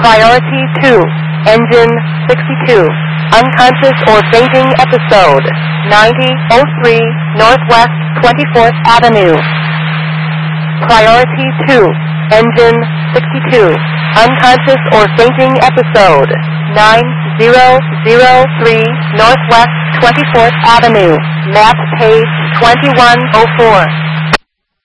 Priority 2, engine 62, unconscious or fainting episode, 9003 Northwest 24th Avenue. Priority 2, engine 62, unconscious or fainting episode, 9003 Northwest 24th Avenue, map page 2104.